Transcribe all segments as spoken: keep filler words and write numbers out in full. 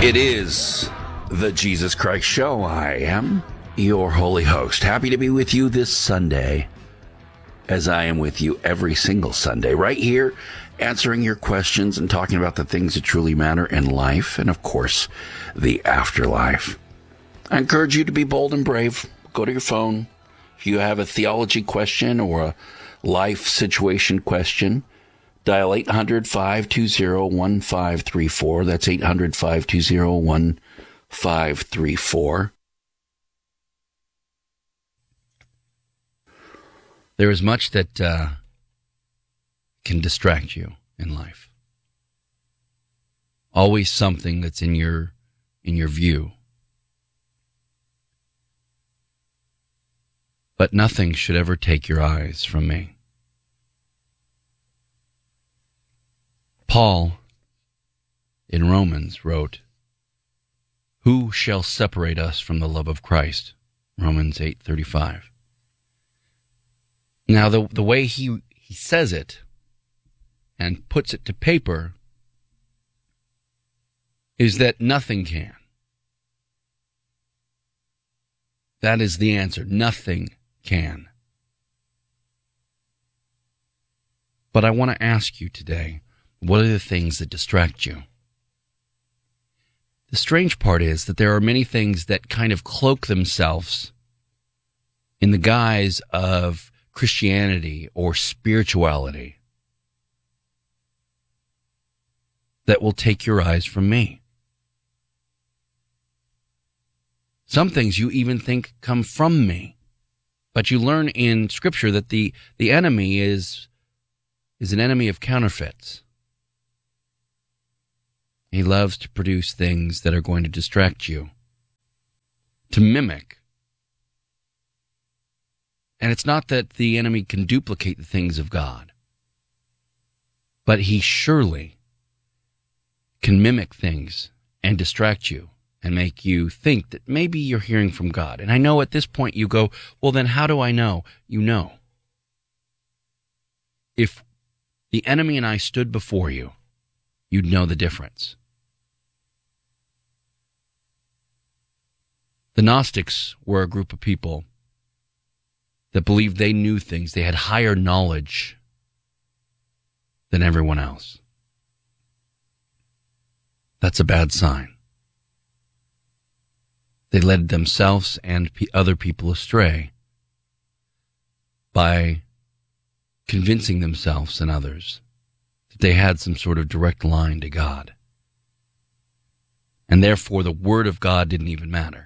It is the Jesus Christ Show. I am your holy host. Happy to be with you this Sunday, as I am with you every single Sunday, right here, answering your questions and talking about the things that truly matter in life and, of course, the afterlife. I encourage you to be bold and brave. Go to your phone. If you have a theology question or a life situation question, dial eight hundred, five two zero, one five three four. That's eight hundred, five two zero, one five three four. There is much that uh, can distract you in life. Always something that's in your in your view. But nothing should ever take your eyes from me. Paul, in Romans, wrote, "Who shall separate us from the love of Christ?" Romans eight thirty-five. Now, the the way he, he says it and puts it to paper is that nothing can. That is the answer. Nothing can. But I want to ask you today, what are the things that distract you? The strange part is that there are many things that kind of cloak themselves in the guise of Christianity or spirituality that will take your eyes from me. Some things you even think come from me, but you learn in Scripture that the, the enemy is, is an enemy of counterfeits. He loves to produce things that are going to distract you, to mimic. And it's not that the enemy can duplicate the things of God, but he surely can mimic things and distract you and make you think that maybe you're hearing from God. And I know at this point you go, well, then how do I know? You know. If the enemy and I stood before you, you'd know the difference. The Gnostics were a group of people that believed they knew things. They had higher knowledge than everyone else. That's a bad sign. They led themselves and other people astray by convincing themselves and others that they had some sort of direct line to God. And therefore the Word of God didn't even matter.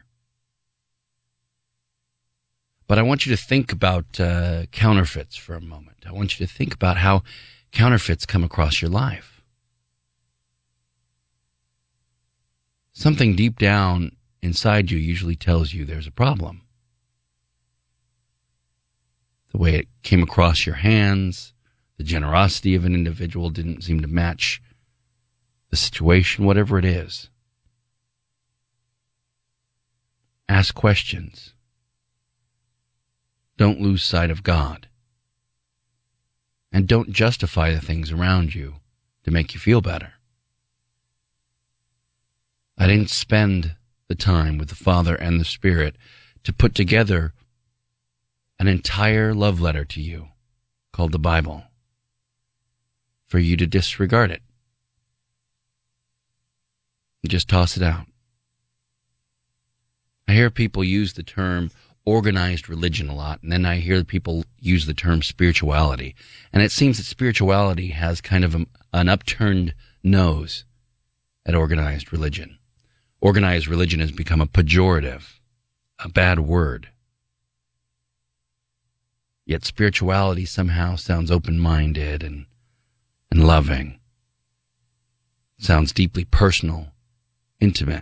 But I want you to think about uh, counterfeits for a moment. I want you to think about how counterfeits come across your life. Something deep down inside you usually tells you there's a problem. The way it came across your hands, the generosity of an individual didn't seem to match the situation, whatever it is. Ask questions. Don't lose sight of God. And don't justify the things around you to make you feel better. I didn't spend the time with the Father and the Spirit to put together an entire love letter to you called the Bible for you to disregard it. You just toss it out. I hear people use the term organized religion a lot, and then I hear people use the term spirituality. And it seems that spirituality has kind of a, an upturned nose at organized religion. Organized religion has become a pejorative, a bad word. Yet spirituality somehow sounds open-minded and, and loving. It sounds deeply personal, intimate.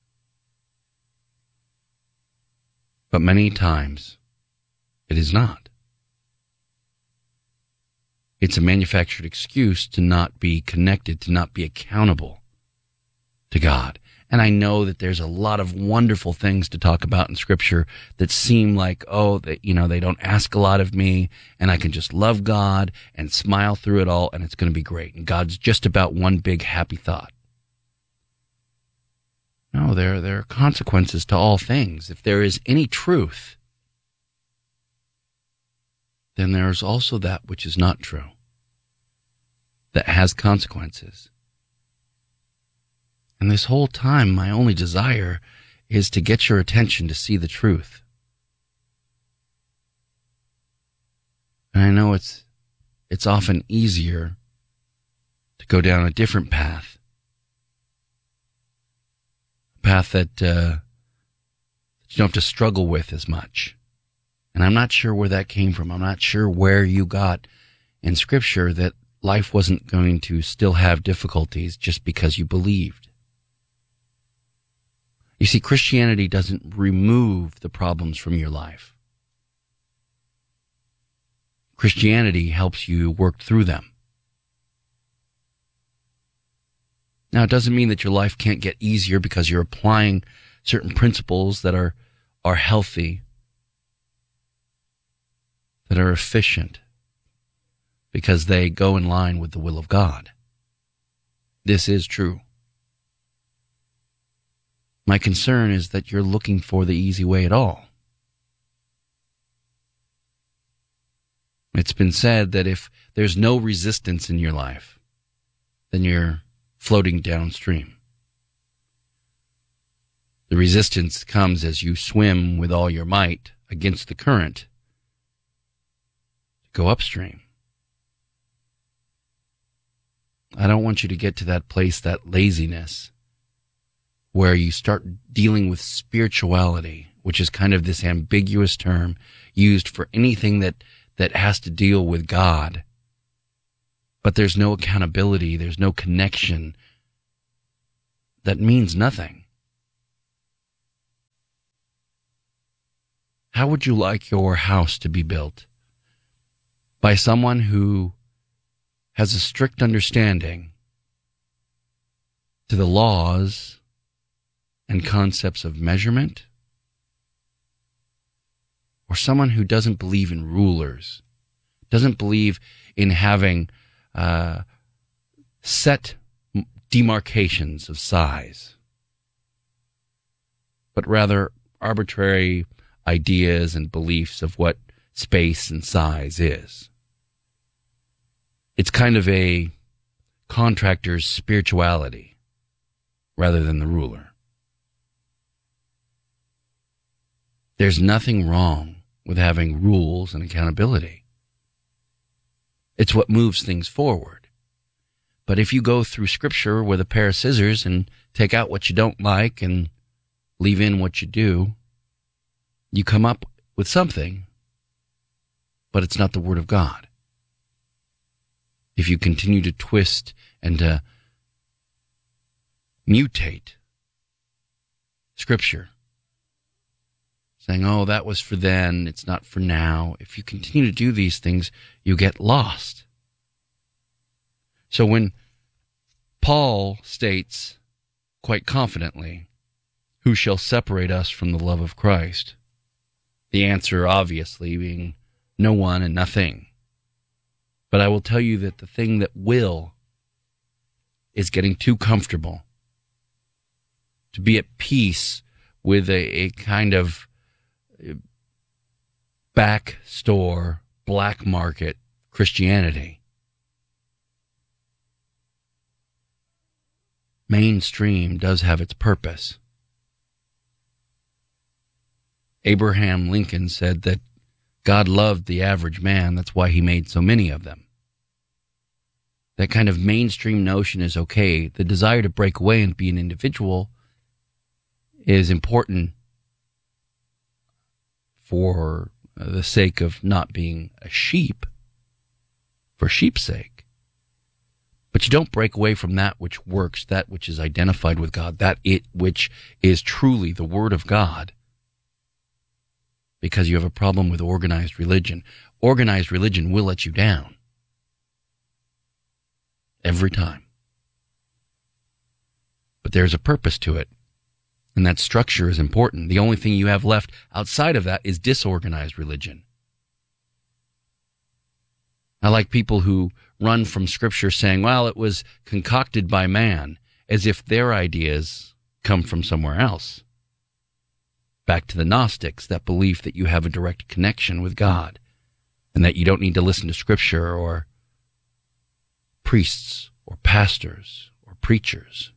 But many times, it is not. It's a manufactured excuse to not be connected, to not be accountable to God. And I know that there's a lot of wonderful things to talk about in Scripture that seem like, oh, they, you know, they don't ask a lot of me, and I can just love God and smile through it all, and it's going to be great. And God's just about one big happy thought. there, there are consequences to all things. If there is any truth, then there is also that which is not true, that has consequences. And this whole time, my only desire is to get your attention to see the truth. And I know it's it's often easier to go down a different path, a path that, uh, that you don't have to struggle with as much. And I'm not sure where that came from. I'm not sure where you got in Scripture that life wasn't going to still have difficulties just because you believed. You see, Christianity doesn't remove the problems from your life. Christianity helps you work through them. Now, it doesn't mean that your life can't get easier because you're applying certain principles that are, are healthy, that are efficient, because they go in line with the will of God. This is true. My concern is that you're looking for the easy way at all. It's been said that if there's no resistance in your life, then you're floating downstream. The resistance comes as you swim with all your might against the current to go upstream. I don't want you to get to that place, that laziness, where you start dealing with spirituality, which is kind of this ambiguous term used for anything that that has to deal with God. But there's no accountability, there's no connection. That means nothing. How would you like your house to be built? By someone who has a strict understanding to the laws and concepts of measurement? Or someone who doesn't believe in rulers, doesn't believe in having uh, set demarcations of size, but rather arbitrary ideas and beliefs of what space and size is. It's kind of a contractor's spirituality rather than the ruler. There's nothing wrong with having rules and accountability. It's what moves things forward. But if you go through Scripture with a pair of scissors and take out what you don't like and leave in what you do, you come up with something, but it's not the Word of God. If you continue to twist and to mutate Scripture, saying, oh, that was for then, it's not for now. If you continue to do these things, you get lost. So when Paul states quite confidently, who shall separate us from the love of Christ? The answer obviously being no one and nothing. But I will tell you that the thing that will is getting too comfortable, to be at peace with a, a kind of back store, black market Christianity. Mainstream does have its purpose. Abraham Lincoln said that God loved the average man, that's why he made so many of them. That kind of mainstream notion is okay. The desire to break away and be an individual is important for the sake of not being a sheep, for sheep's sake. But you don't break away from that which works, that which is identified with God, that it which is truly the Word of God, because you have a problem with organized religion. Organized religion will let you down. Every time. But there's a purpose to it. And that structure is important. The only thing you have left outside of that is disorganized religion. I like people who run from Scripture saying, well, it was concocted by man, as if their ideas come from somewhere else. Back to the Gnostics, that belief that you have a direct connection with God and that you don't need to listen to Scripture or priests or pastors or preachers.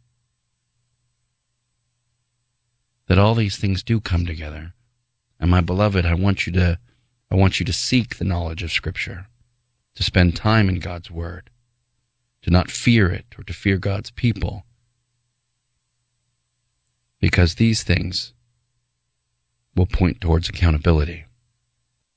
That all these things do come together. And my beloved, I want you to I want you to seek the knowledge of Scripture, to spend time in God's Word, to not fear it or to fear God's people. Because these things will point towards accountability.